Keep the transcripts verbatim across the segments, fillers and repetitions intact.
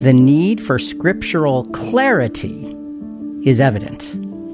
The need for scriptural clarity is evident.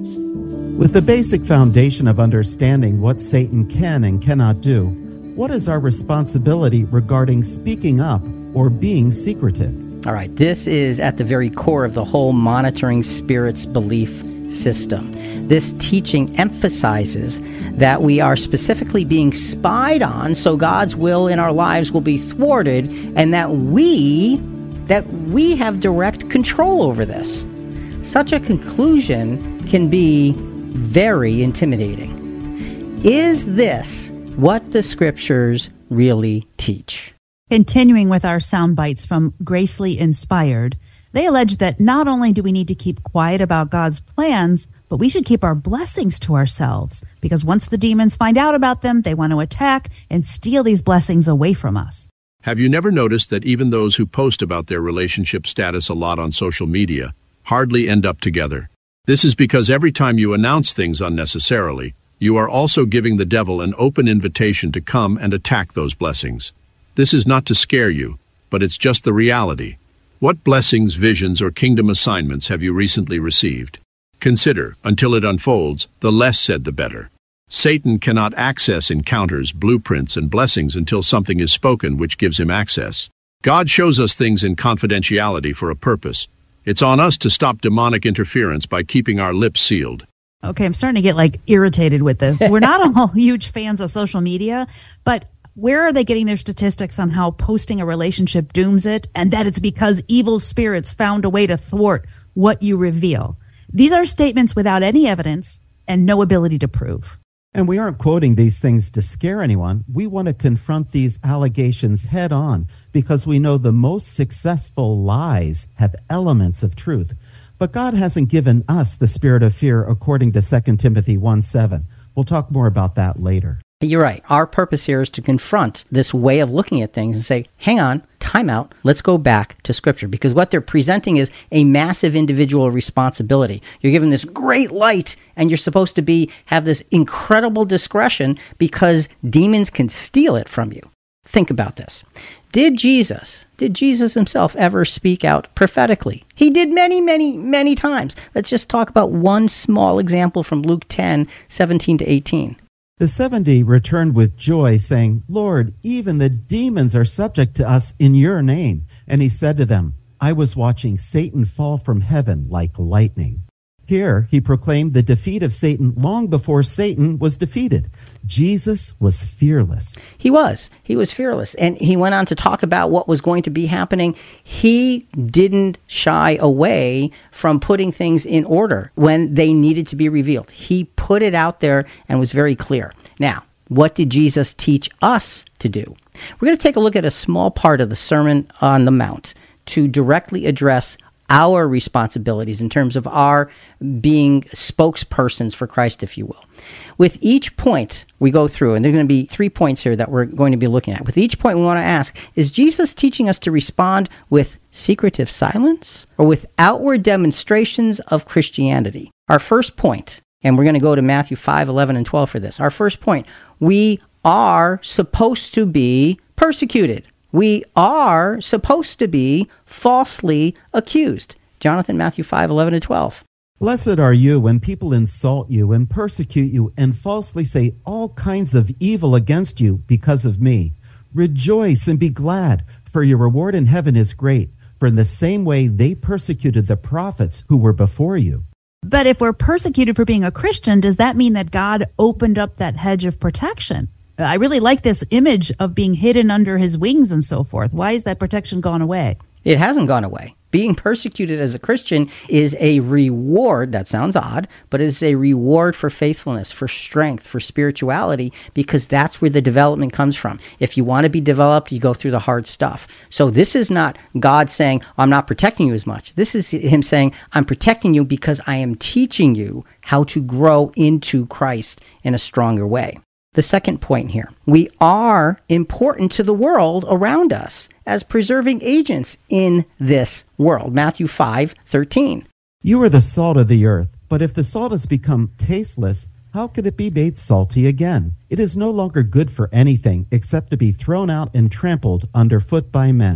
With the basic foundation of understanding what Satan can and cannot do, what is our responsibility regarding speaking up or being secretive? All right, this is at the very core of the whole monitoring spirits belief system. This teaching emphasizes that we are specifically being spied on, so God's will in our lives will be thwarted, and that we, that we have direct control over this. Such a conclusion can be very intimidating. Is this what the scriptures really teach? Continuing with our sound bites from Gracely Inspired, they allege that not only do we need to keep quiet about God's plans, but we should keep our blessings to ourselves, because once the demons find out about them, they want to attack and steal these blessings away from us. Have you never noticed that even those who post about their relationship status a lot on social media hardly end up together? This is because every time you announce things unnecessarily, you are also giving the devil an open invitation to come and attack those blessings. This is not to scare you, but it's just the reality. What blessings, visions, or kingdom assignments have you recently received? Consider, until it unfolds, the less said the better. Satan cannot access encounters, blueprints, and blessings until something is spoken which gives him access. God shows us things in confidentiality for a purpose. It's on us to stop demonic interference by keeping our lips sealed. Okay, I'm starting to get like irritated with this. We're not all huge fans of social media, but where are they getting their statistics on how posting a relationship dooms it, and that it's because evil spirits found a way to thwart what you reveal? These are statements without any evidence and no ability to prove. And we aren't quoting these things to scare anyone. We want to confront these allegations head on because we know the most successful lies have elements of truth. But God hasn't given us the spirit of fear according to Second Timothy one seven. We'll talk more about that later. You're right. Our purpose here is to confront this way of looking at things and say, hang on, time out, let's go back to Scripture. Because what they're presenting is a massive individual responsibility. You're given this great light, and you're supposed to be have this incredible discretion because demons can steal it from you. Think about this. Did Jesus, did Jesus himself ever speak out prophetically? He did many, many, many times. Let's just talk about one small example from Luke ten, seventeen to eighteen. The seventy returned with joy, saying, Lord, even the demons are subject to us in your name. And he said to them, I was watching Satan fall from heaven like lightning. Here he proclaimed the defeat of Satan long before Satan was defeated. Jesus was fearless. He was. He was fearless. And he went on to talk about what was going to be happening. He didn't shy away from putting things in order when they needed to be revealed. He put it out there and was very clear. Now, what did Jesus teach us to do? We're going to take a look at a small part of the Sermon on the Mount to directly address our responsibilities in terms of our being spokespersons for Christ, if you will. With each point we go through, and there are going to be three points here that we're going to be looking at. With each point we want to ask, is Jesus teaching us to respond with secretive silence or with outward demonstrations of Christianity? Our first point, and we're going to go to Matthew five, eleven, and twelve for this. Our first point, we are supposed to be persecuted. We are supposed to be falsely accused. Jonathan, Matthew five, eleven and twelve. Blessed are you when people insult you and persecute you and falsely say all kinds of evil against you because of me. Rejoice and be glad, for your reward in heaven is great. For in the same way they persecuted the prophets who were before you. But if we're persecuted for being a Christian, does that mean that God opened up that hedge of protection? I really like this image of being hidden under his wings and so forth. Why is that protection gone away? It hasn't gone away. Being persecuted as a Christian is a reward. That sounds odd, but it's a reward for faithfulness, for strength, for spirituality, because that's where the development comes from. If you want to be developed, you go through the hard stuff. So this is not God saying, I'm not protecting you as much. This is him saying, I'm protecting you because I am teaching you how to grow into Christ in a stronger way. The second point here, we are important to the world around us as preserving agents in this world. Matthew five, thirteen. You are the salt of the earth, but if the salt has become tasteless, how could it be made salty again? It is no longer good for anything except to be thrown out and trampled underfoot by men.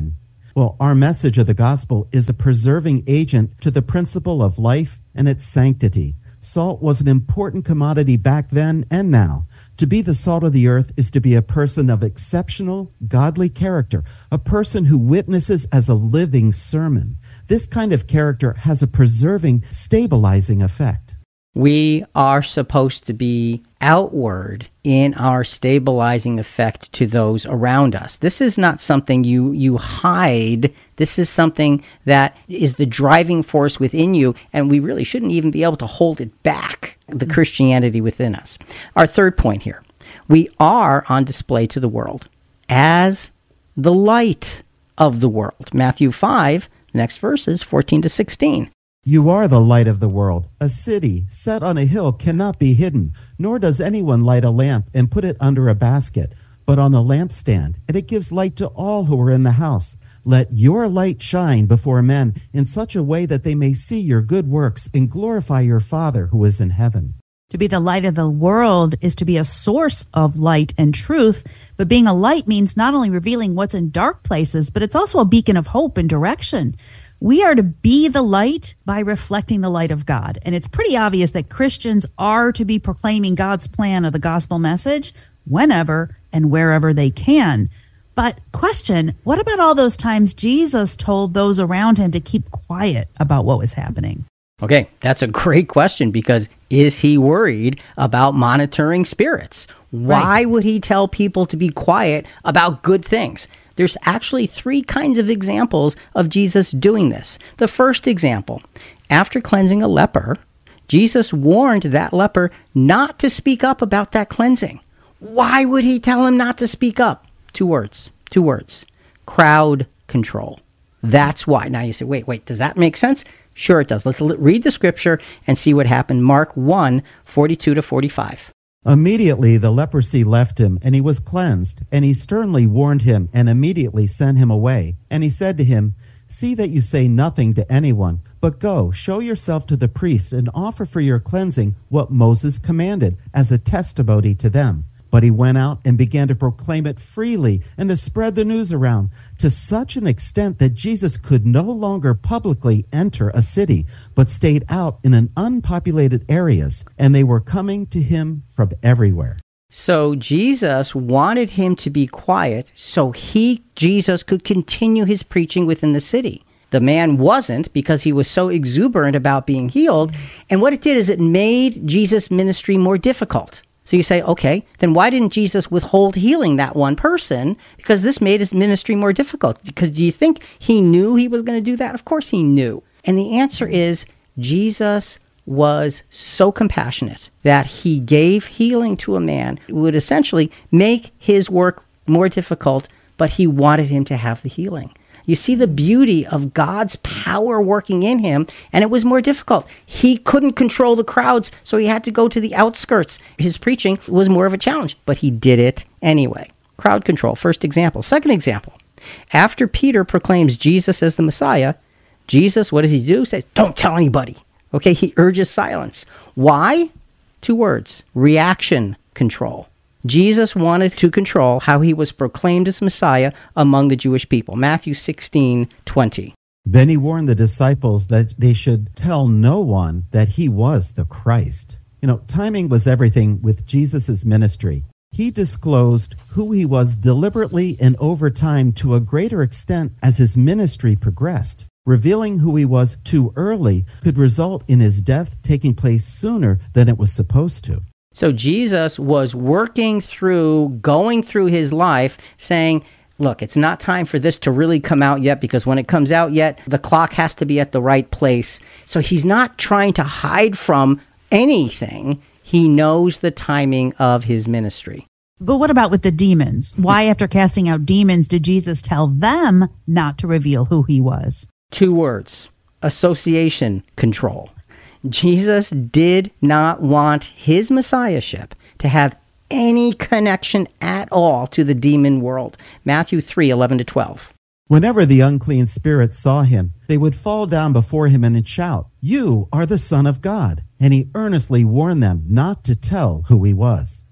Well, our message of the gospel is a preserving agent to the principle of life and its sanctity. Salt was an important commodity back then and now. To be the salt of the earth is to be a person of exceptional, godly character, a person who witnesses as a living sermon. This kind of character has a preserving, stabilizing effect. We are supposed to be outward in our stabilizing effect to those around us. This is not something you, you hide. This is something that is the driving force within you, and we really shouldn't even be able to hold it back, the Christianity within us. Our third point here, we are on display to the world as the light of the world. Matthew five, next verses, fourteen to sixteen. You are the light of the world. A city set on a hill cannot be hidden, nor does anyone light a lamp and put it under a basket, but on the lampstand, and it gives light to all who are in the house. Let your light shine before men in such a way that they may see your good works and glorify your Father who is in heaven. To be the light of the world is to be a source of light and truth, but being a light means not only revealing what's in dark places, but it's also a beacon of hope and direction. We are to be the light by reflecting the light of God. And it's pretty obvious that Christians are to be proclaiming God's plan of the gospel message whenever and wherever they can. But question, what about all those times Jesus told those around him to keep quiet about what was happening? Okay, that's a great question, because is he worried about monitoring spirits? Why Right. would he tell people to be quiet about good things? There's actually three kinds of examples of Jesus doing this. The first example, after cleansing a leper, Jesus warned that leper not to speak up about that cleansing. Why would he tell him not to speak up? Two words, two words, crowd control. That's why. Now you say, wait, wait, does that make sense? Sure it does. Let's l- read the scripture and see what happened. Mark one, forty-two to forty-five. Immediately the leprosy left him, and he was cleansed. And he sternly warned him, and immediately sent him away. And he said to him, See that you say nothing to anyone, but go, show yourself to the priest, and offer for your cleansing what Moses commanded, as a testimony to them. But he went out and began to proclaim it freely and to spread the news around, to such an extent that Jesus could no longer publicly enter a city, but stayed out in an unpopulated areas, and they were coming to him from everywhere. So Jesus wanted him to be quiet so he, Jesus, could continue his preaching within the city. The man wasn't, because he was so exuberant about being healed. And what it did is it made Jesus' ministry more difficult. So you say, okay, then why didn't Jesus withhold healing that one person? Because this made his ministry more difficult. Because do you think he knew he was going to do that? Of course he knew. And the answer is Jesus was so compassionate that he gave healing to a man who would essentially make his work more difficult, but he wanted him to have the healing. You see the beauty of God's power working in him, and it was more difficult. He couldn't control the crowds, so he had to go to the outskirts. His preaching was more of a challenge, but he did it anyway. Crowd control, first example. Second example, after Peter proclaims Jesus as the Messiah, Jesus, what does he do? He says, don't tell anybody. Okay, he urges silence. Why? Two words, reaction control. Jesus wanted to control how he was proclaimed as Messiah among the Jewish people. Matthew sixteen twenty. Then he warned the disciples that they should tell no one that he was the Christ. You know, timing was everything with Jesus' ministry. He disclosed who he was deliberately and over time to a greater extent as his ministry progressed. Revealing who he was too early could result in his death taking place sooner than it was supposed to. So Jesus was working through, going through his life, saying, look, it's not time for this to really come out yet, because when it comes out yet, the clock has to be at the right place. So he's not trying to hide from anything. He knows the timing of his ministry. But what about with the demons? Why, after casting out demons, did Jesus tell them not to reveal who he was? Two words, association control. Jesus did not want his messiahship to have any connection at all to the demon world. Matthew three, eleven to twelve. Whenever the unclean spirits saw him, they would fall down before him and shout, You are the Son of God. And he earnestly warned them not to tell who he was.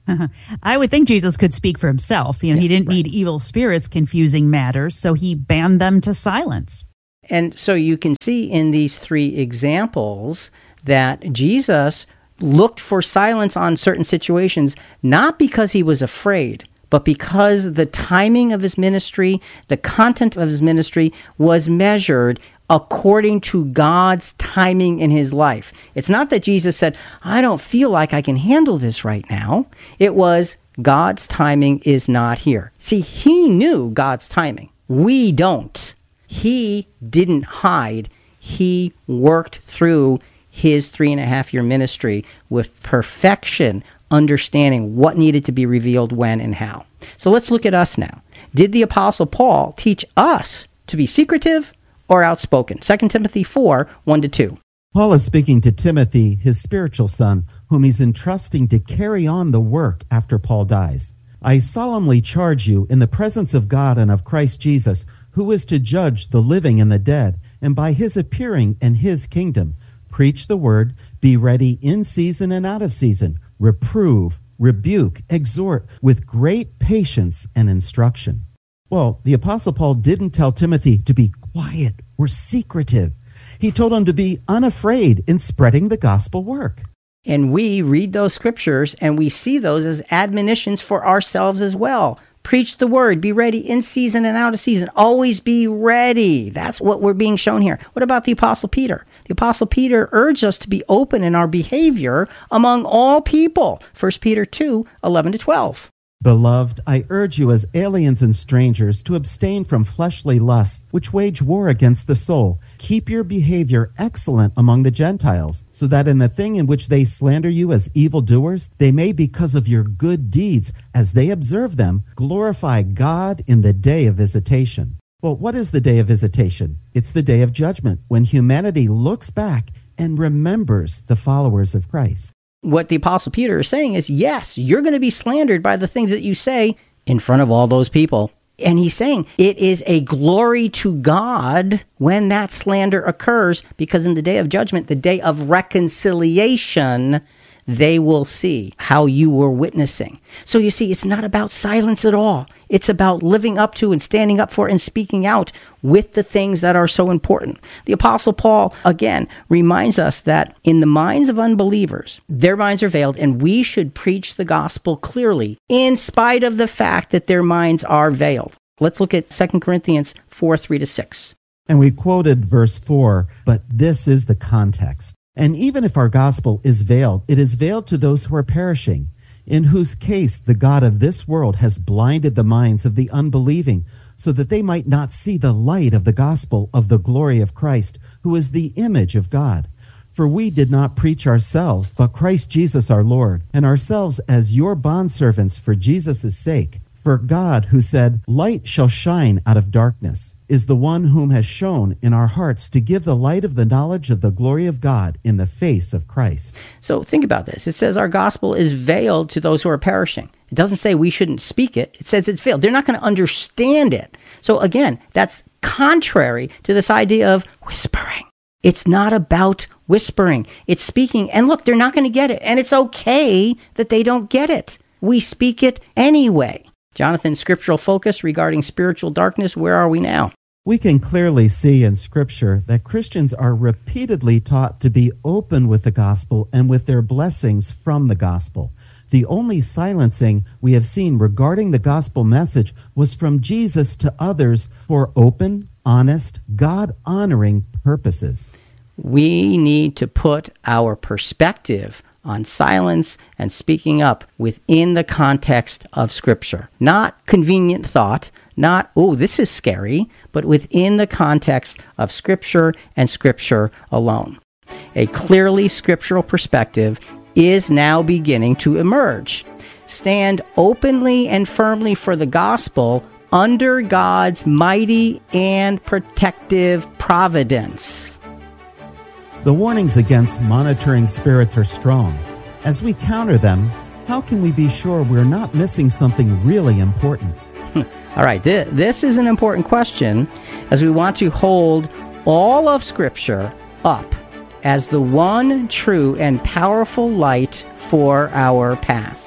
I would think Jesus could speak for himself. You know, Yeah, he didn't right. need evil spirits confusing matters, so he banned them to silence. And so you can see in these three examples that Jesus looked for silence on certain situations, not because he was afraid, but because the timing of his ministry, the content of his ministry was measured according to God's timing in his life. It's not that Jesus said, I don't feel like I can handle this right now. It was God's timing is not here. See, he knew God's timing. We don't. He didn't hide. He worked through his three and a half year ministry with perfection, understanding what needed to be revealed when and how. So let's look at us now. Did the Apostle Paul teach us to be secretive or outspoken? Second Timothy four, one to two. Paul is speaking to Timothy, his spiritual son, whom he's entrusting to carry on the work after Paul dies. I solemnly charge you in the presence of God and of Christ Jesus, who is to judge the living and the dead, and by his appearing and his kingdom, preach the word, be ready in season and out of season, reprove, rebuke, exhort with great patience and instruction. Well, the Apostle Paul didn't tell Timothy to be quiet or secretive. He told him to be unafraid in spreading the gospel work. And we read those scriptures and we see those as admonitions for ourselves as well. Preach the word, be ready in season and out of season. Always be ready. That's what we're being shown here. What about the Apostle Peter? The Apostle Peter urged us to be open in our behavior among all people. First Peter two, eleven to twelve. Beloved, I urge you as aliens and strangers to abstain from fleshly lusts, which wage war against the soul. Keep your behavior excellent among the Gentiles, so that in the thing in which they slander you as evildoers, they may, because of your good deeds, as they observe them, glorify God in the day of visitation. Well, what is the day of visitation? It's the day of judgment, when humanity looks back and remembers the followers of Christ. What the Apostle Peter is saying is, yes, you're going to be slandered by the things that you say in front of all those people. And he's saying it is a glory to God when that slander occurs, because in the day of judgment, the day of reconciliation, they will see how you were witnessing. So you see, it's not about silence at all. It's about living up to and standing up for and speaking out with the things that are so important. The Apostle Paul, again, reminds us that in the minds of unbelievers, their minds are veiled, and we should preach the gospel clearly in spite of the fact that their minds are veiled. Let's look at Second Corinthians four, three to six. And we quoted verse four, but this is the context. And even if our gospel is veiled, it is veiled to those who are perishing, in whose case the God of this world has blinded the minds of the unbelieving, so that they might not see the light of the gospel of the glory of Christ, who is the image of God. For we did not preach ourselves, but Christ Jesus our Lord, and ourselves as your bondservants for Jesus' sake. For God, who said, light shall shine out of darkness, is the one whom has shone in our hearts to give the light of the knowledge of the glory of God in the face of Christ. So think about this. It says our gospel is veiled to those who are perishing. It doesn't say we shouldn't speak it. It says it's veiled. They're not going to understand it. So again, that's contrary to this idea of whispering. It's not about whispering. It's speaking. And look, they're not going to get it. And it's okay that they don't get it. We speak it anyway. Jonathan, scriptural focus regarding spiritual darkness, where are we now? We can clearly see in Scripture that Christians are repeatedly taught to be open with the gospel and with their blessings from the gospel. The only silencing we have seen regarding the gospel message was from Jesus to others for open, honest, God-honoring purposes. We need to put our perspective on silence and speaking up within the context of Scripture. Not convenient thought, not, oh, this is scary, but within the context of Scripture and Scripture alone. A clearly scriptural perspective is now beginning to emerge. Stand openly and firmly for the gospel under God's mighty and protective providence. The warnings against monitoring spirits are strong. As we counter them, how can we be sure we're not missing something really important? All right, th- this is an important question, as we want to hold all of Scripture up as the one true and powerful light for our path.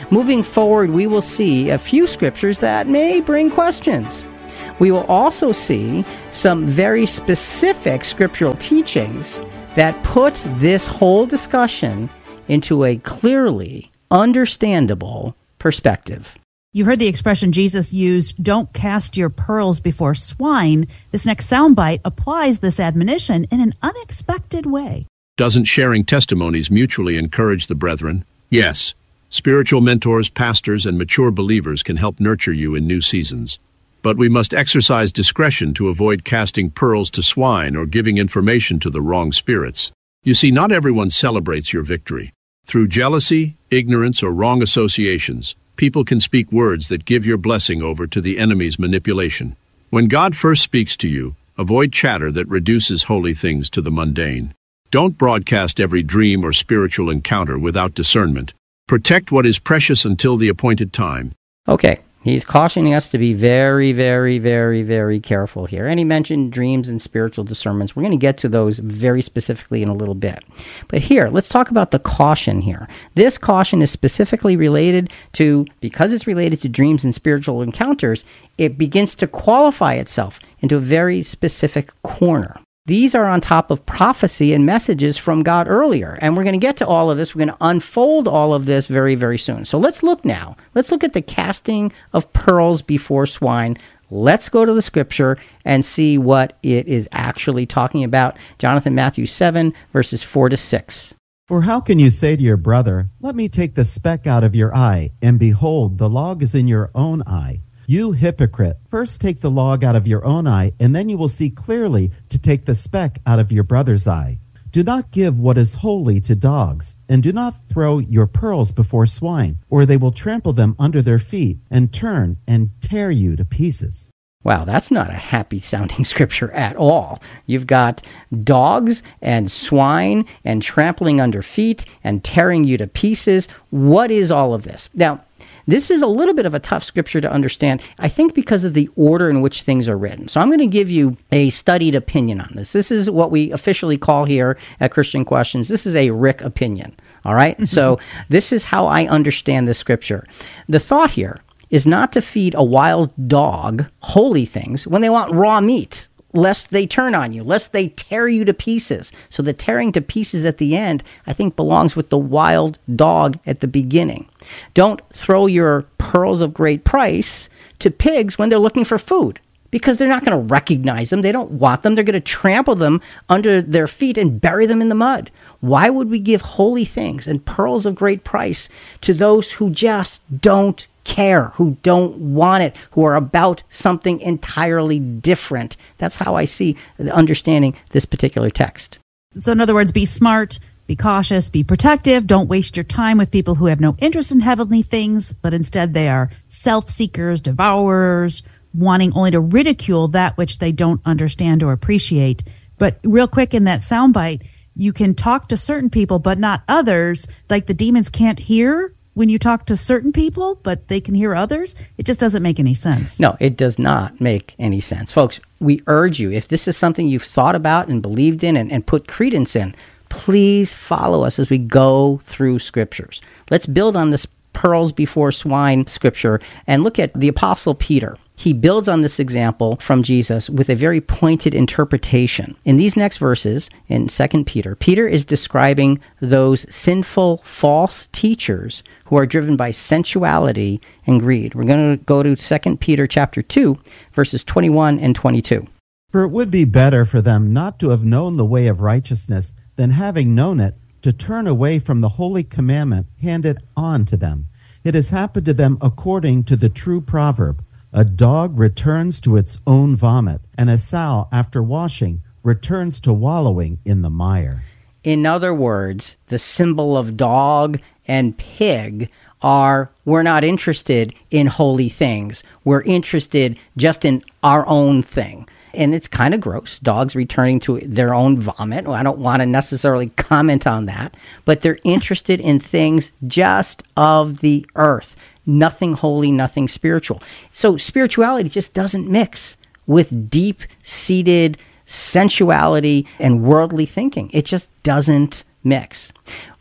Moving forward, we will see a few scriptures that may bring questions. We will also see some very specific scriptural teachings that put this whole discussion into a clearly understandable perspective. You heard the expression Jesus used, don't cast your pearls before swine. This next soundbite applies this admonition in an unexpected way. Doesn't sharing testimonies mutually encourage the brethren? Yes. Spiritual mentors, pastors, and mature believers can help nurture you in new seasons. But we must exercise discretion to avoid casting pearls to swine or giving information to the wrong spirits. You see, not everyone celebrates your victory. Through jealousy, ignorance, or wrong associations, people can speak words that give your blessing over to the enemy's manipulation. When God first speaks to you, avoid chatter that reduces holy things to the mundane. Don't broadcast every dream or spiritual encounter without discernment. Protect what is precious until the appointed time. Okay, he's cautioning us to be very, very, very, very careful here. And he mentioned dreams and spiritual discernments. We're going to get to those very specifically in a little bit. But here, let's talk about the caution here. This caution is specifically related to, because it's related to dreams and spiritual encounters, it begins to qualify itself into a very specific corner. These are on top of prophecy and messages from God earlier. And we're going to get to all of this. We're going to unfold all of this very, very soon. So let's look now. Let's look at the casting of pearls before swine. Let's go to the scripture and see what it is actually talking about. Jonathan, Matthew seven, verses four to six. For how can you say to your brother, let me take the speck out of your eye, and behold, the log is in your own eye? You hypocrite, first take the log out of your own eye, and then you will see clearly to take the speck out of your brother's eye. Do not give what is holy to dogs, and do not throw your pearls before swine, or they will trample them under their feet, and turn and tear you to pieces. Wow, that's not a happy-sounding scripture at all. You've got dogs and swine and trampling under feet and tearing you to pieces. What is all of this? Now, this is a little bit of a tough scripture to understand, I think, because of the order in which things are written. So I'm going to give you a studied opinion on this. This is what we officially call here at Christian Questions. This is a Rick opinion, all right? So this is how I understand this scripture. The thought here is not to feed a wild dog holy things when they want raw meat, lest they turn on you, lest they tear you to pieces. So the tearing to pieces at the end, I think, belongs with the wild dog at the beginning. Don't throw your pearls of great price to pigs when they're looking for food, because they're not going to recognize them. They don't want them. They're going to trample them under their feet and bury them in the mud. Why would we give holy things and pearls of great price to those who just don't care, who don't want it, who are about something entirely different? That's how I see understanding this particular text. So in other words, be smart, be cautious, be protective. Don't waste your time with people who have no interest in heavenly things, but instead they are self-seekers, devourers, wanting only to ridicule that which they don't understand or appreciate. But real quick in that soundbite, you can talk to certain people, but not others. Like the demons can't hear when you talk to certain people, but they can hear others. It just doesn't make any sense. No, it does not make any sense. Folks, we urge you, if this is something you've thought about and believed in and, and put credence in, please follow us as we go through scriptures. Let's build on this pearls before swine scripture and look at the Apostle Peter. He builds on this example from Jesus with a very pointed interpretation. In these next verses, in Second Peter, Peter is describing those sinful false teachers who are driven by sensuality and greed. We're going to go to Second Peter chapter two, verses twenty-one and twenty-two. For it would be better for them not to have known the way of righteousness than, having known it, to turn away from the holy commandment handed on to them. It has happened to them according to the true proverb, a dog returns to its own vomit, and a sow, after washing, returns to wallowing in the mire. In other words, the symbol of dog and pig are, we're not interested in holy things. We're interested just in our own thing. And it's kind of gross, dogs returning to their own vomit. Well, I don't want to necessarily comment on that, but they're interested in things just of the earth. Nothing holy, nothing spiritual. So spirituality just doesn't mix with deep-seated sensuality and worldly thinking. It just doesn't mix.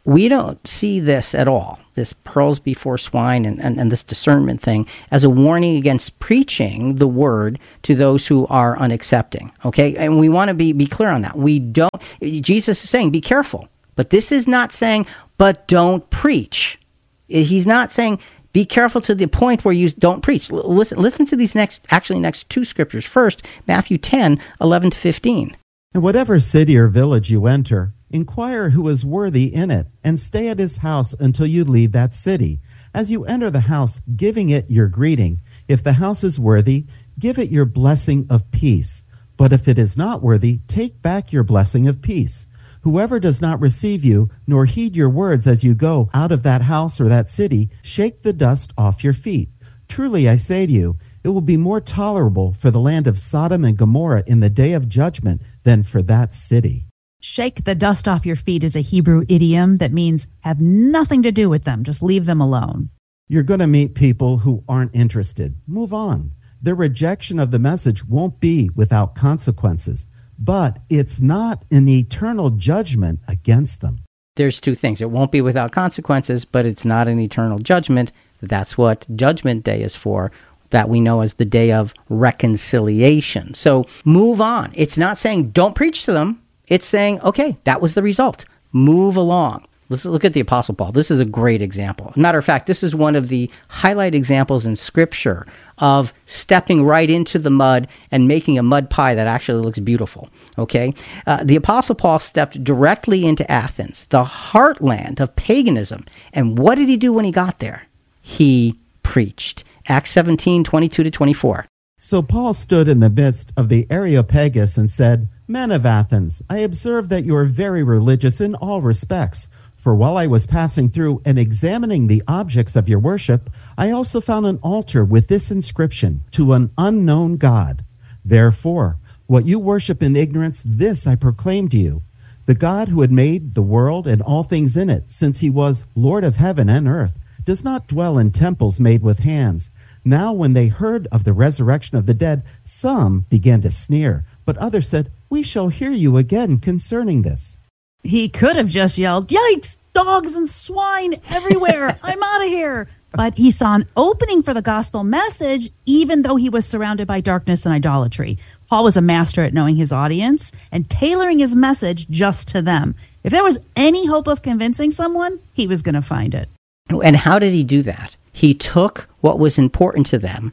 we don't see this at all, this pearls before swine and, and, and this discernment thing, as a warning against preaching the word to those who are unaccepting, okay? And we want to be, be clear on that. We don't, Jesus is saying, be careful. But this is not saying, but don't preach. He's not saying, be careful to the point where you don't preach. L- listen, listen to these next, actually next two scriptures. First, Matthew ten, eleven to fifteen. In whatever city or village you enter, inquire who is worthy in it, and stay at his house until you leave that city. As you enter the house, giving it your greeting. If the house is worthy, give it your blessing of peace. But if it is not worthy, take back your blessing of peace. Whoever does not receive you, nor heed your words as you go out of that house or that city, shake the dust off your feet. Truly I say to you, it will be more tolerable for the land of Sodom and Gomorrah in the day of judgment than for that city. Shake the dust off your feet is a Hebrew idiom that means have nothing to do with them. Just leave them alone. You're going to meet people who aren't interested. Move on. Their rejection of the message won't be without consequences, but it's not an eternal judgment against them. There's two things. It won't be without consequences, but it's not an eternal judgment. That's what Judgment Day is for, that we know as the day of reconciliation. So move on. It's not saying don't preach to them. It's saying, okay, that was the result. Move along. Let's look at the Apostle Paul. This is a great example. Matter of fact, this is one of the highlight examples in Scripture of stepping right into the mud and making a mud pie that actually looks beautiful. Okay? Uh, the Apostle Paul stepped directly into Athens, the heartland of paganism. And what did he do when he got there? He preached. Acts seventeen, twenty-two to twenty-four. So Paul stood in the midst of the Areopagus and said, Men of Athens, I observe that you are very religious in all respects. For while I was passing through and examining the objects of your worship, I also found an altar with this inscription, to an unknown God. Therefore, what you worship in ignorance, this I proclaim to you. The God who had made the world and all things in it, since he was Lord of heaven and earth, does not dwell in temples made with hands. Now when they heard of the resurrection of the dead, some began to sneer, but others said, We shall hear you again concerning this. He could have just yelled, Yikes, dogs and swine everywhere. I'm out of here. But he saw an opening for the gospel message, even though he was surrounded by darkness and idolatry. Paul was a master at knowing his audience and tailoring his message just to them. If there was any hope of convincing someone, he was going to find it. And how did he do that? He took what was important to them,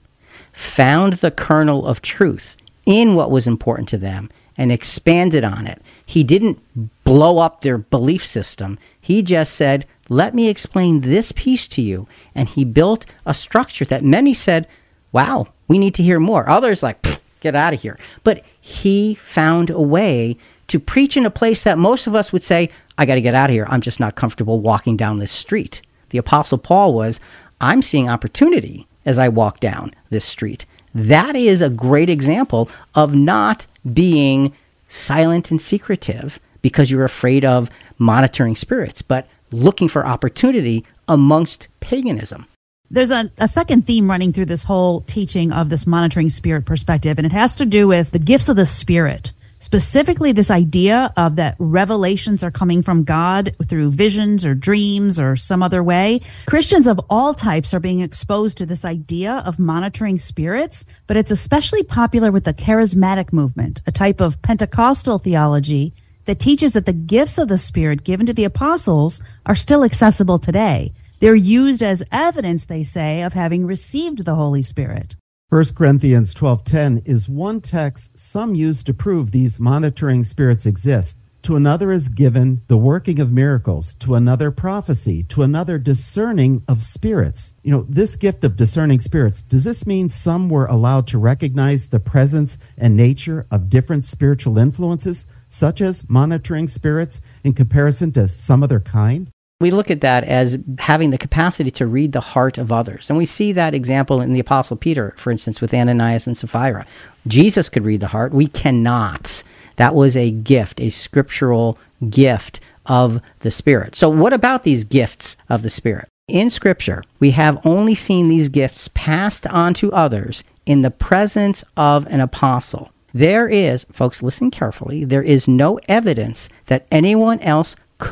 found the kernel of truth in what was important to them, and expanded on it. He didn't blow up their belief system. He just said, let me explain this piece to you. And he built a structure that many said, wow, we need to hear more. Others like, get out of here. But he found a way to preach in a place that most of us would say, I got to get out of here. I'm just not comfortable walking down this street. The Apostle Paul was, I'm seeing opportunity as I walk down this street. That is a great example of not being silent and secretive because you're afraid of monitoring spirits, but looking for opportunity amongst paganism. There's a, a second theme running through this whole teaching of this monitoring spirit perspective, and it has to do with the gifts of the Spirit. Specifically, this idea of that revelations are coming from God through visions or dreams or some other way. Christians of all types are being exposed to this idea of monitoring spirits, but it's especially popular with the charismatic movement, a type of Pentecostal theology that teaches that the gifts of the Spirit given to the apostles are still accessible today. They're used as evidence, they say, of having received the Holy Spirit. First Corinthians twelve ten is one text some use to prove these monitoring spirits exist. To another is given the working of miracles, to another prophecy, to another discerning of spirits. You know, this gift of discerning spirits, does this mean some were allowed to recognize the presence and nature of different spiritual influences, such as monitoring spirits, in comparison to some other kind? We look at that as having the capacity to read the heart of others. And we see that example in the Apostle Peter, for instance, with Ananias and Sapphira. Jesus could read the heart. We cannot. That was a gift, a scriptural gift of the Spirit. So what about these gifts of the Spirit? In Scripture, we have only seen these gifts passed on to others in the presence of an apostle. There is, folks, listen carefully, there is no evidence that anyone else could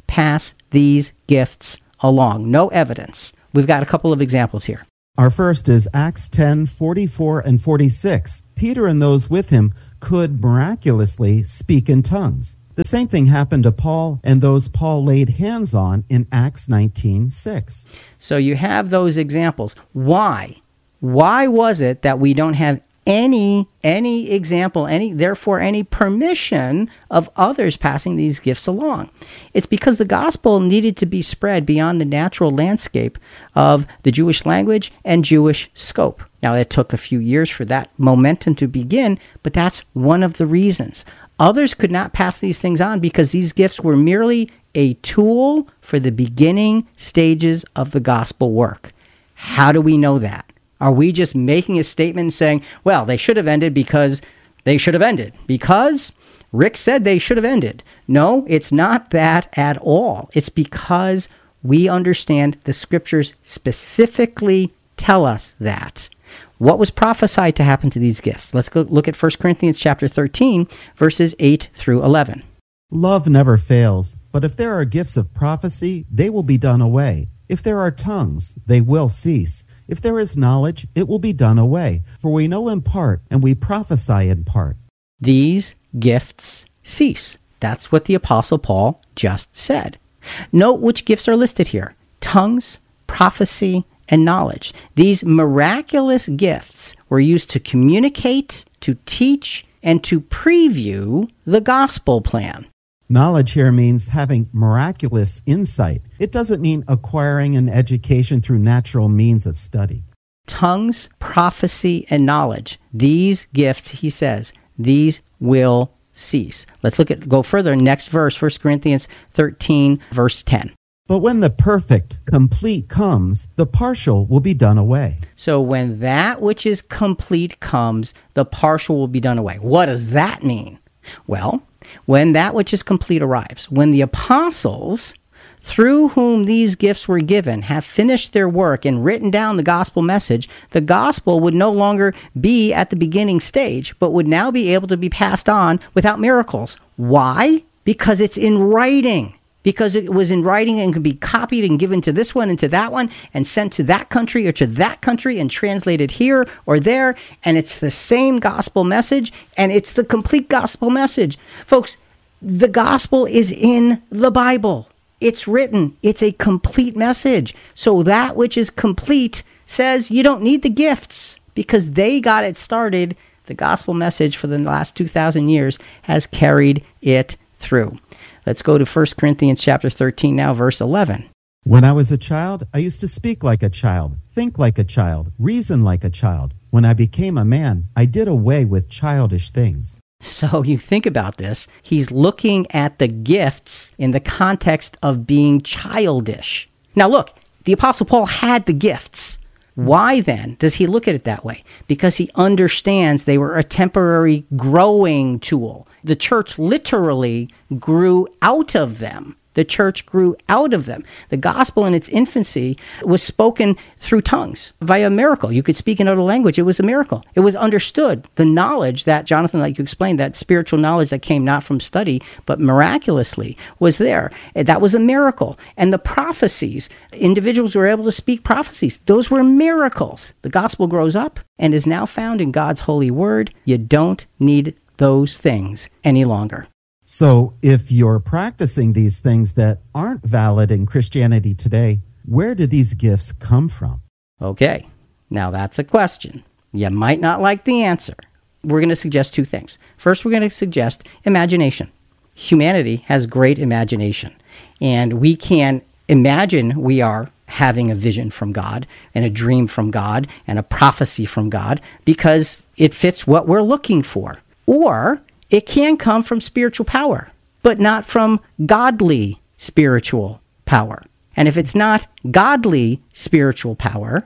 pass these gifts along. No evidence. We've got a couple of examples here. Our first is Acts ten, forty-four and forty-six. Peter and those with him could miraculously speak in tongues. The same thing happened to Paul and those Paul laid hands on in Acts nineteen, six. So you have those examples. Why? Why was it that we don't have any any example, any therefore any permission of others passing these gifts along? It's because the gospel needed to be spread beyond the natural landscape of the Jewish language and Jewish scope. Now, it took a few years for that momentum to begin, but that's one of the reasons. Others could not pass these things on because these gifts were merely a tool for the beginning stages of the gospel work. How do we know that? Are we just making a statement and saying, well, they should have ended because they should have ended? Because Rick said they should have ended. No, it's not that at all. It's because we understand the scriptures specifically tell us that. What was prophesied to happen to these gifts? Let's go look at First Corinthians chapter thirteen, verses eight through eleven. Love never fails, but if there are gifts of prophecy, they will be done away. If there are tongues, they will cease. If there is knowledge, it will be done away. For we know in part, and we prophesy in part. These gifts cease. That's what the Apostle Paul just said. Note which gifts are listed here: tongues, prophecy, and knowledge. These miraculous gifts were used to communicate, to teach, and to preview the gospel plan. Knowledge here means having miraculous insight. It doesn't mean acquiring an education through natural means of study. Tongues, prophecy, and knowledge. These gifts, he says, these will cease. Let's look at go further. Next verse, First Corinthians thirteen, verse ten. But when the perfect, complete comes, the partial will be done away. So when that which is complete comes, the partial will be done away. What does that mean? Well, when that which is complete arrives, when the apostles, through whom these gifts were given, have finished their work and written down the gospel message, the gospel would no longer be at the beginning stage, but would now be able to be passed on without miracles. Why? Because it's in writing. Because it was in writing and could be copied and given to this one and to that one and sent to that country or to that country and translated here or there. And it's the same gospel message, and it's the complete gospel message. Folks, the gospel is in the Bible. It's written. It's a complete message. So that which is complete says you don't need the gifts because they got it started. The gospel message for the last two thousand years has carried it through. Let's go to First Corinthians chapter thirteen now, verse eleven. When I was a child, I used to speak like a child, think like a child, reason like a child. When I became a man, I did away with childish things. So you think about this. He's looking at the gifts in the context of being childish. Now look, the Apostle Paul had the gifts. Why then does he look at it that way? Because he understands they were a temporary growing tool. The church literally grew out of them. The church grew out of them. The gospel in its infancy was spoken through tongues via miracle. You could speak another language. It was a miracle. It was understood. The knowledge that, Jonathan, like you explained, that spiritual knowledge that came not from study, but miraculously was there. That was a miracle. And the prophecies, individuals were able to speak prophecies. Those were miracles. The gospel grows up and is now found in God's holy word. You don't need those things any longer. So if you're practicing these things that aren't valid in Christianity today, where do these gifts come from? Okay, now that's a question. You might not like the answer. We're going to suggest two things. First, we're going to suggest imagination. Humanity has great imagination, and we can imagine we are having a vision from God and a dream from God and a prophecy from God because it fits what we're looking for. Or it can come from spiritual power, but not from godly spiritual power. And if it's not godly spiritual power,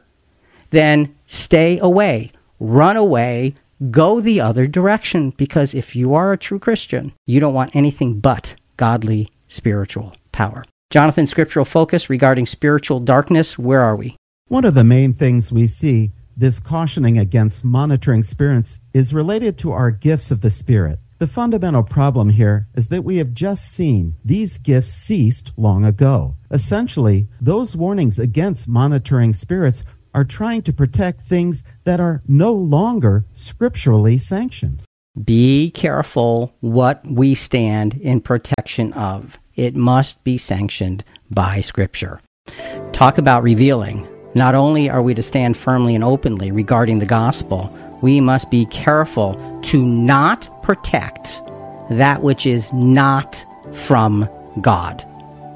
then stay away, run away, go the other direction. Because if you are a true Christian, you don't want anything but godly spiritual power. Jonathan, scriptural focus regarding spiritual darkness, where are we? One of the main things we see, this cautioning against monitoring spirits, is related to our gifts of the Spirit. The fundamental problem here is that we have just seen these gifts ceased long ago. Essentially, those warnings against monitoring spirits are trying to protect things that are no longer scripturally sanctioned. Be careful what we stand in protection of. It must be sanctioned by Scripture. Talk about revealing. Not only are we to stand firmly and openly regarding the gospel, we must be careful to not protect that which is not from God.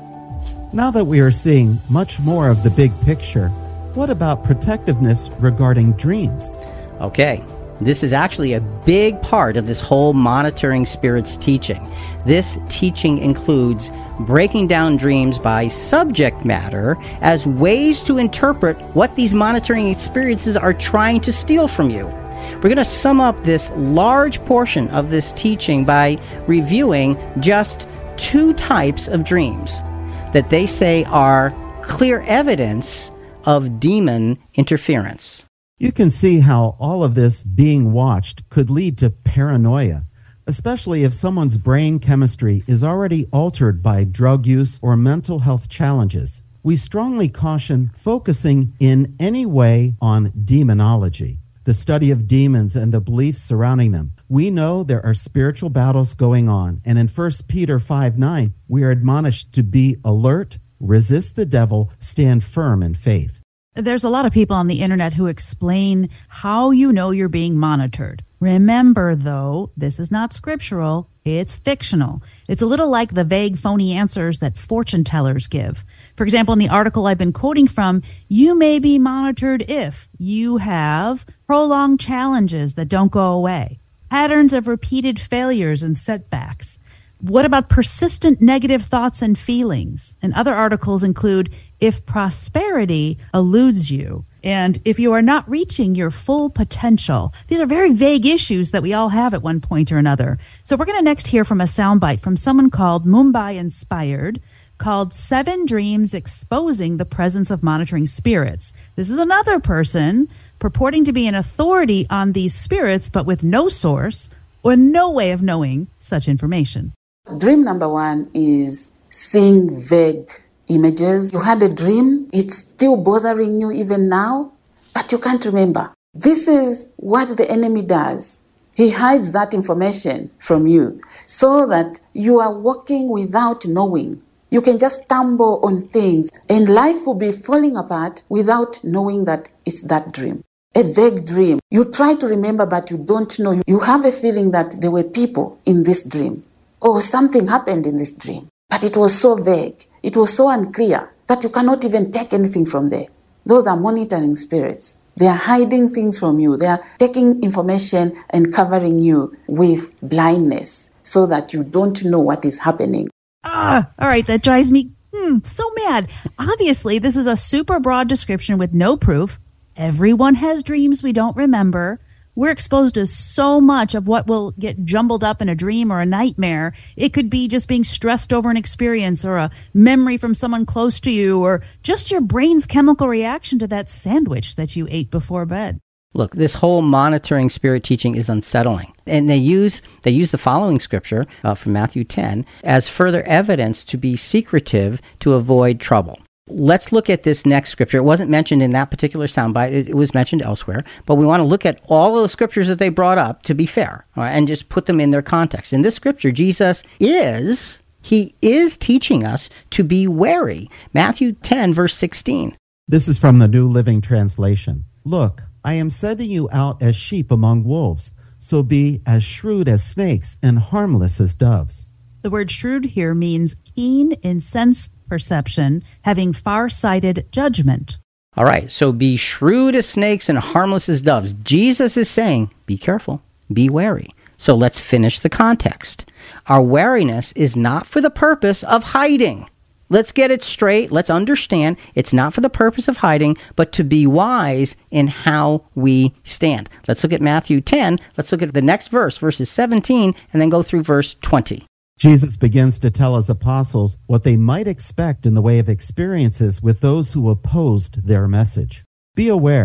Now that we are seeing much more of the big picture, what about protectiveness regarding dreams? Okay, this is actually a big part of this whole monitoring spirits teaching. This teaching includes breaking down dreams by subject matter as ways to interpret what these monitoring experiences are trying to steal from you. We're going to sum up this large portion of this teaching by reviewing just two types of dreams that they say are clear evidence of demon interference. You can see how all of this being watched could lead to paranoia, especially if someone's brain chemistry is already altered by drug use or mental health challenges. We strongly caution focusing in any way on demonology, the study of demons and the beliefs surrounding them. We know there are spiritual battles going on, and in First Peter five nine, we are admonished to be alert, resist the devil, stand firm in faith. There's a lot of people on the internet who explain how you know you're being monitored. Remember, though, this is not scriptural, it's fictional. It's a little like the vague, phony answers that fortune tellers give. For example, in the article I've been quoting from, you may be monitored if you have prolonged challenges that don't go away, patterns of repeated failures and setbacks. What about persistent negative thoughts and feelings? And other articles include if prosperity eludes you and if you are not reaching your full potential. These are very vague issues that we all have at one point or another. So we're going to next hear from a soundbite from someone called Mumbai Inspired, called Seven Dreams Exposing the Presence of Monitoring Spirits. This is another person purporting to be an authority on these spirits, but with no source or no way of knowing such information. Dream number one is seeing vague images. You had a dream, it's still bothering you even now, but you can't remember. This is what the enemy does. He hides that information from you so that you are walking without knowing. You can just stumble on things and life will be falling apart without knowing that it's that dream. A vague dream. You try to remember, but you don't know. You have a feeling that there were people in this dream. Or something happened in this dream. But it was so vague. It was so unclear that you cannot even take anything from there. Those are monitoring spirits. They are hiding things from you. They are taking information and covering you with blindness so that you don't know what is happening. Ah, all right, that drives me hmm, so mad. Obviously, this is a super broad description with no proof. Everyone has dreams we don't remember. We're exposed to so much of what will get jumbled up in a dream or a nightmare. It could be just being stressed over an experience or a memory from someone close to you or just your brain's chemical reaction to that sandwich that you ate before bed. Look, this whole monitoring spirit teaching is unsettling. And they use they use the following scripture uh, from Matthew ten as further evidence to be secretive to avoid trouble. Let's look at this next scripture. It wasn't mentioned in that particular soundbite. It, it was mentioned elsewhere. But we want to look at all of the scriptures that they brought up, to be fair, right, and just put them in their context. In this scripture, Jesus is, he is teaching us to be wary. Matthew ten, verse sixteen. This is from the New Living Translation. Look, I am sending you out as sheep among wolves, so be as shrewd as snakes and harmless as doves. The word shrewd here means keen in sense perception, having far-sighted judgment. All right, so be shrewd as snakes and harmless as doves. Jesus is saying, be careful, be wary. So let's finish the context. Our wariness is not for the purpose of hiding. Let's get it straight. Let's understand it's not for the purpose of hiding, but to be wise in how we stand. Let's look at Matthew ten. Let's look at the next verse, verses seventeen, and then go through verse twenty. Jesus begins to tell his apostles what they might expect in the way of experiences with those who opposed their message. Be aware,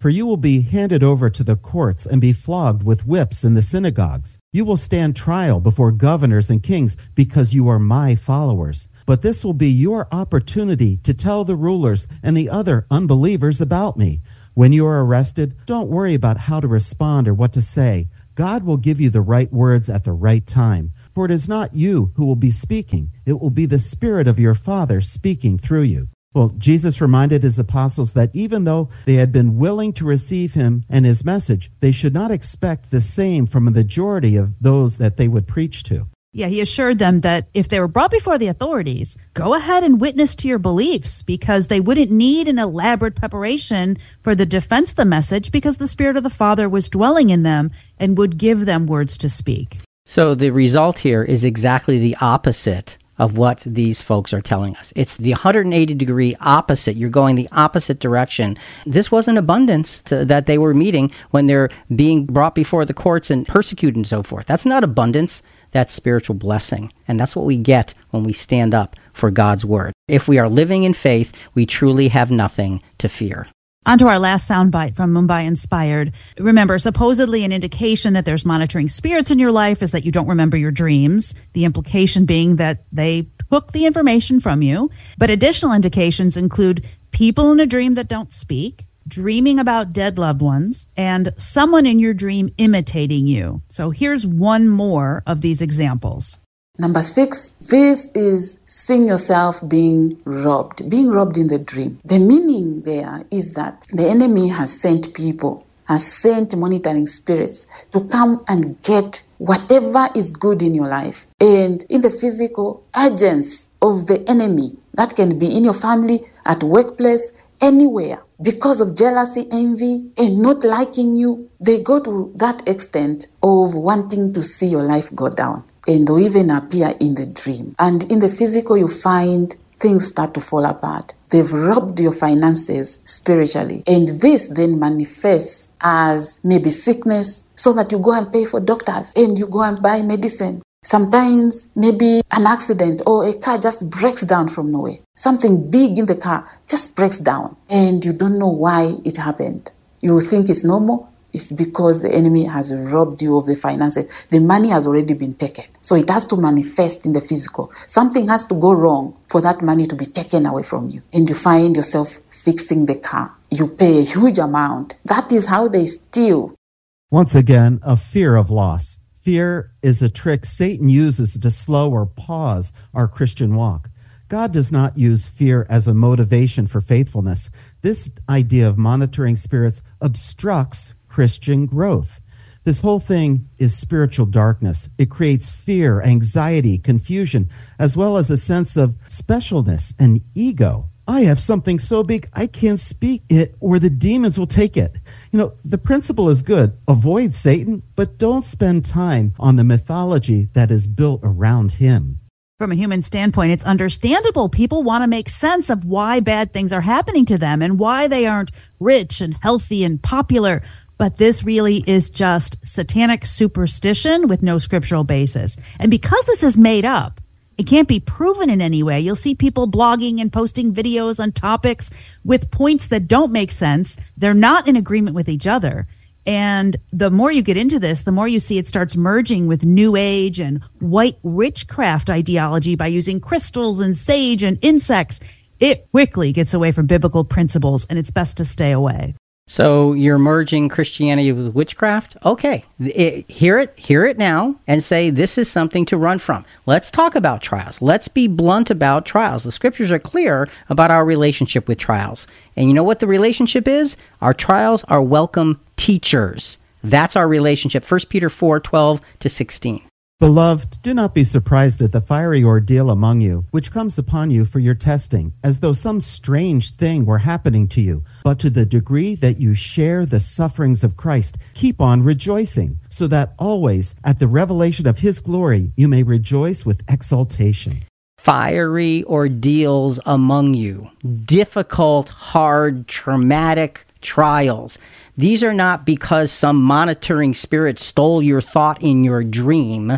For you will be handed over to the courts and be flogged with whips in the synagogues. You will stand trial before governors and kings because you are my followers. But this will be your opportunity to tell the rulers and the other unbelievers about me. When you are arrested, don't worry about how to respond or what to say. God will give you the right words at the right time. For it is not you who will be speaking. It will be the Spirit of your Father speaking through you. Well, Jesus reminded his apostles that even though they had been willing to receive him and his message, they should not expect the same from a majority of those that they would preach to. Yeah, he assured them that if they were brought before the authorities, go ahead and witness to your beliefs because they wouldn't need an elaborate preparation for the defense of the message because the Spirit of the Father was dwelling in them and would give them words to speak. So the result here is exactly the opposite of what these folks are telling us. It's the one hundred eighty degree opposite. You're going the opposite direction. This wasn't abundance to, that they were meeting when they're being brought before the courts and persecuted and so forth. That's not abundance. That's spiritual blessing. And that's what we get when we stand up for God's word. If we are living in faith, we truly have nothing to fear. On to our last soundbite from Mumbai Inspired. Remember, supposedly an indication that there's monitoring spirits in your life is that you don't remember your dreams, the implication being that they took the information from you. But additional indications include people in a dream that don't speak, dreaming about dead loved ones, and someone in your dream imitating you. So here's one more of these examples. Number six, this is seeing yourself being robbed, being robbed in the dream. The meaning there is that the enemy has sent people, has sent monitoring spirits to come and get whatever is good in your life. And in the physical, agents of the enemy, that can be in your family, at workplace, anywhere. Because of jealousy, envy, and not liking you, they go to that extent of wanting to see your life go down. And they'll even appear in the dream. And in the physical, you find things start to fall apart. They've robbed your finances spiritually. And this then manifests as maybe sickness so that you go and pay for doctors and you go and buy medicine. Sometimes maybe an accident or a car just breaks down from nowhere. Something big in the car just breaks down and you don't know why it happened. You think it's normal. It's because the enemy has robbed you of the finances. The money has already been taken. So it has to manifest in the physical. Something has to go wrong for that money to be taken away from you. And you find yourself fixing the car. You pay a huge amount. That is how they steal. Once again, a fear of loss. Fear is a trick Satan uses to slow or pause our Christian walk. God does not use fear as a motivation for faithfulness. This idea of monitoring spirits obstructs Christian growth. This whole thing is spiritual darkness. It creates fear, anxiety, confusion, as well as a sense of specialness and ego. I have something so big I can't speak it or the demons will take it. You know, the principle is good. Avoid Satan, but don't spend time on the mythology that is built around him. From a human standpoint, it's understandable. People want to make sense of why bad things are happening to them and why they aren't rich and healthy and popular. But this really is just satanic superstition with no scriptural basis. And because this is made up, it can't be proven in any way. You'll see people blogging and posting videos on topics with points that don't make sense. They're not in agreement with each other. And the more you get into this, the more you see it starts merging with New Age and white witchcraft ideology by using crystals and sage and insects. It quickly gets away from biblical principles, and it's best to stay away. So you're merging Christianity with witchcraft? Okay, it, hear it, hear it now and say this is something to run from. Let's talk about trials. Let's be blunt about trials. The scriptures are clear about our relationship with trials. And you know what the relationship is? Our trials are welcome teachers. That's our relationship. First Peter four, twelve to sixteen. Beloved, do not be surprised at the fiery ordeal among you, which comes upon you for your testing, as though some strange thing were happening to you. But to the degree that you share the sufferings of Christ, keep on rejoicing, so that always at the revelation of his glory you may rejoice with exultation. Fiery ordeals among you, difficult, hard, traumatic trials. These are not because some monitoring spirit stole your thought in your dream.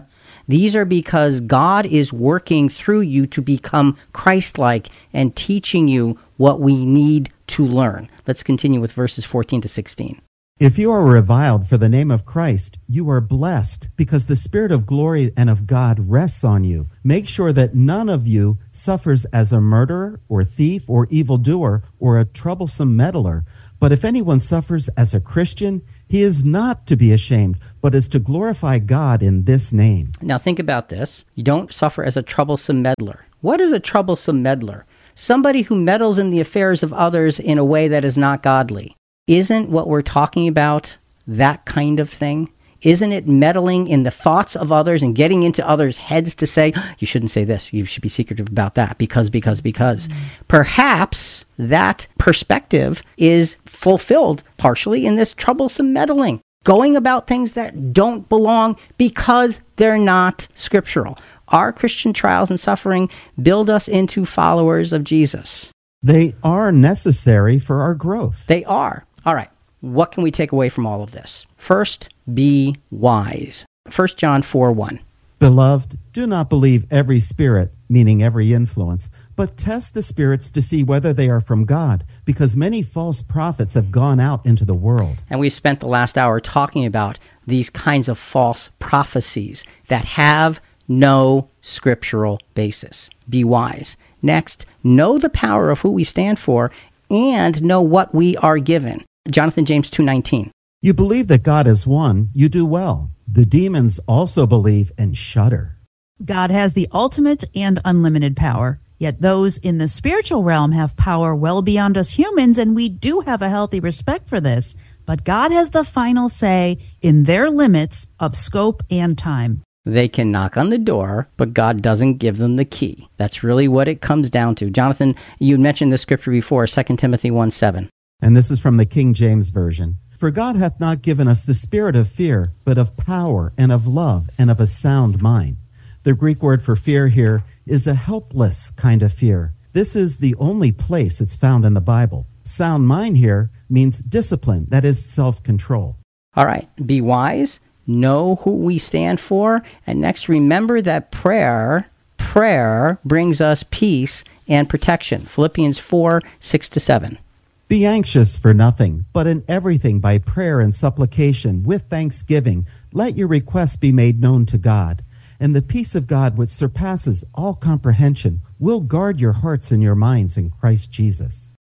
These are because God is working through you to become Christ-like and teaching you what we need to learn. Let's continue with verses fourteen to sixteen. If you are reviled for the name of Christ, you are blessed, because the Spirit of glory and of God rests on you. Make sure that none of you suffers as a murderer or thief or evildoer or a troublesome meddler. But if anyone suffers as a Christian, he is not to be ashamed, but is to glorify God in this name. Now think about this. You don't suffer as a troublesome meddler. What is a troublesome meddler? Somebody who meddles in the affairs of others in a way that is not godly. Isn't what we're talking about that kind of thing? Isn't it meddling in the thoughts of others and getting into others' heads to say, you shouldn't say this, you should be secretive about that, because, because, because. Mm-hmm. Perhaps that perspective is fulfilled partially in this troublesome meddling, going about things that don't belong because they're not scriptural. Our Christian trials and suffering build us into followers of Jesus. They are necessary for our growth. They are. All right. What can we take away from all of this? First, be wise. First John four one. Beloved, do not believe every spirit, meaning every influence, but test the spirits to see whether they are from God, because many false prophets have gone out into the world. And we spent the last hour talking about these kinds of false prophecies that have no scriptural basis. Be wise. Next, know the power of who we stand for and know what we are given. Jonathan James two nineteen. You believe that God is one, you do well. The demons also believe and shudder. God has the ultimate and unlimited power, yet those in the spiritual realm have power well beyond us humans, and we do have a healthy respect for this. But God has the final say in their limits of scope and time. They can knock on the door, but God doesn't give them the key. That's really what it comes down to. Jonathan, you mentioned this scripture before, Second Timothy one seven. And this is from the King James Version. For God hath not given us the spirit of fear, but of power and of love and of a sound mind. The Greek word for fear here is a helpless kind of fear. This is the only place it's found in the Bible. Sound mind here means discipline, that is self-control. All right, be wise, know who we stand for, and next remember that prayer, prayer brings us peace and protection. Philippians four six to seven. Be anxious for nothing, but in everything by prayer and supplication with thanksgiving, let your requests be made known to God. And the peace of God, which surpasses all comprehension, will guard your hearts and your minds in Christ Jesus.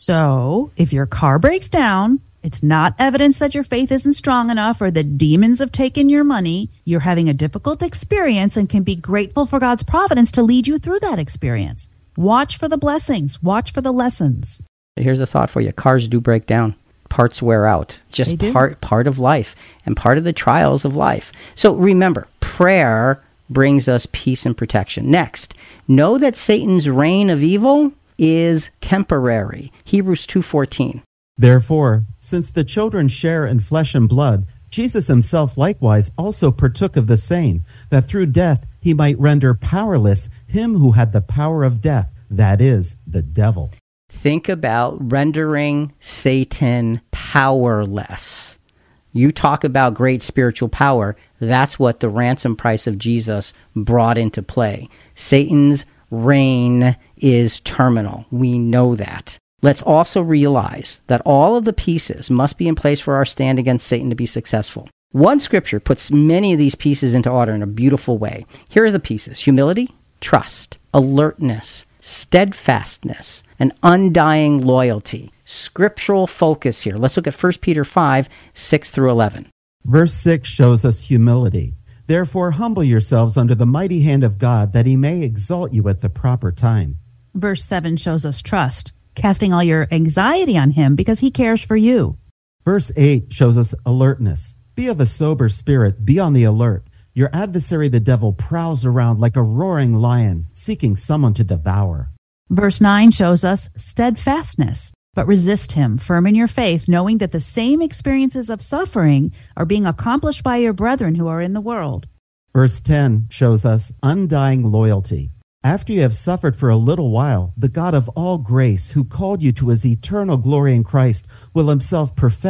So, if your car breaks down, it's not evidence that your faith isn't strong enough or that demons have taken your money. You're having a difficult experience and can be grateful for God's providence to lead you through that experience. Watch for the blessings. Watch for the lessons. Here's a thought for you. Cars do break down. Parts wear out. It's just part, part of life and part of the trials of life. So remember, prayer brings us peace and protection. Next, know that Satan's reign of evil is temporary. Hebrews two fourteen. Therefore, since the children share in flesh and blood, Jesus himself likewise also partook of the same, that through death he might render powerless him who had the power of death, that is, the devil. Think about rendering Satan powerless. You talk about great spiritual power. That's what the ransom price of Jesus brought into play. Satan's reign is terminal. We know that. Let's also realize that all of the pieces must be in place for our stand against Satan to be successful. One scripture puts many of these pieces into order in a beautiful way. Here are the pieces: humility, trust, alertness, steadfastness, and undying loyalty. Scriptural focus here. Let's look at First Peter five, six through eleven. Verse six shows us humility. Therefore, humble yourselves under the mighty hand of God, that he may exalt you at the proper time. Verse seven shows us trust, casting all your anxiety on him because he cares for you. Verse eight shows us alertness. Be of a sober spirit, be on the alert. Your adversary, the devil, prowls around like a roaring lion, seeking someone to devour. Verse nine shows us steadfastness, but resist him, firm in your faith, knowing that the same experiences of suffering are being accomplished by your brethren who are in the world. Verse ten shows us undying loyalty. After you have suffered for a little while, the God of all grace, who called you to his eternal glory in Christ, will himself perfect,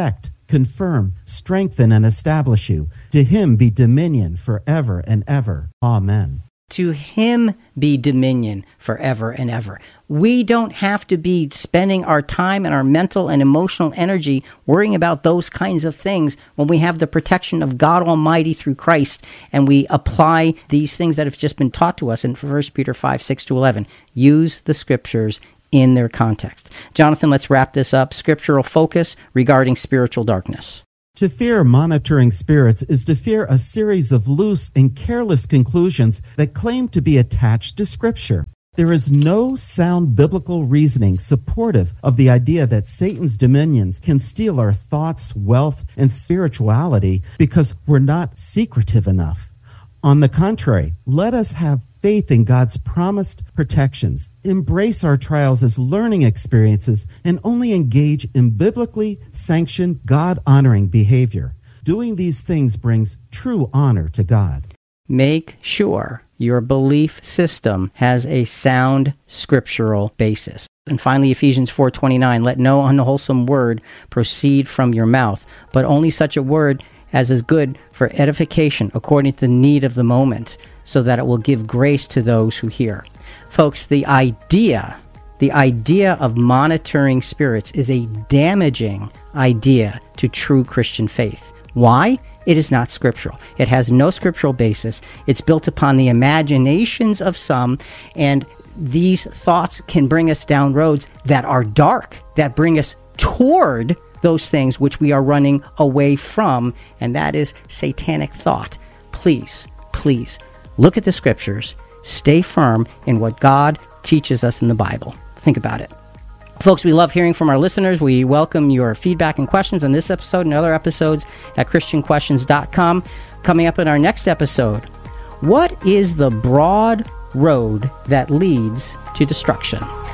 confirm, strengthen, and establish you. To him be dominion forever and ever. Amen. To him be dominion forever and ever. We don't have to be spending our time and our mental and emotional energy worrying about those kinds of things when we have the protection of God Almighty through Christ, and we apply these things that have just been taught to us in First Peter five, six to eleven. Use the scriptures in their context. Jonathan, let's wrap this up. Scriptural focus regarding spiritual darkness. To fear monitoring spirits is to fear a series of loose and careless conclusions that claim to be attached to Scripture. There is no sound biblical reasoning supportive of the idea that Satan's dominions can steal our thoughts, wealth, and spirituality because we're not secretive enough. On the contrary, let us have faith in God's promised protections, embrace our trials as learning experiences, and only engage in biblically sanctioned, God-honoring behavior. Doing these things brings true honor to God. Make sure your belief system has a sound scriptural basis. And finally, Ephesians four twenty-nine, let no unwholesome word proceed from your mouth, but only such a word as is good for edification according to the need of the moment, so that it will give grace to those who hear. Folks, the idea, the idea of monitoring spirits is a damaging idea to true Christian faith. Why? It is not scriptural. It has no scriptural basis. It's built upon the imaginations of some, and these thoughts can bring us down roads that are dark, that bring us toward those things which we are running away from, and that is satanic thought. Please, please, look at the scriptures. Stay firm in what God teaches us in the Bible. Think about it. Folks, we love hearing from our listeners. We welcome your feedback and questions on this episode and other episodes at Christian Questions dot com. Coming up in our next episode, what is the broad road that leads to destruction?